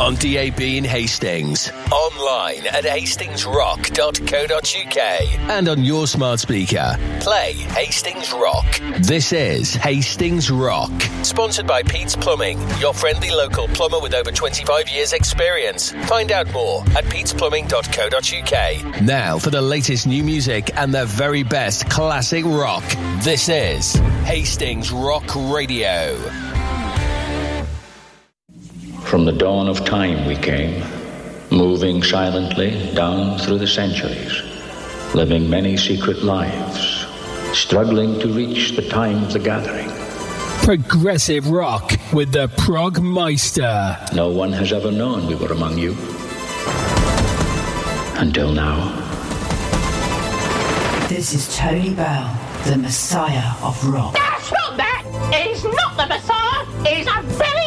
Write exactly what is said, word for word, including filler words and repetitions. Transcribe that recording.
on D A B in Hastings, online at hastings rock dot co dot uk, and on your smart speaker. Play Hastings Rock. This is Hastings Rock, sponsored by Pete's Plumbing, your friendly local plumber with over twenty-five years experience. Find out more at petes plumbing dot co dot uk. Now for the latest new music and the very best classic rock. This is Hastings Rock Radio. From the dawn of time we came, moving silently down through the centuries, living many secret lives, struggling to reach the time of the gathering. Progressive rock with the Progmeister. No one has ever known we were among you. Until now. This is Tony Bell, the Messiah of rock. That's not that! He's not the Messiah! He's a villain!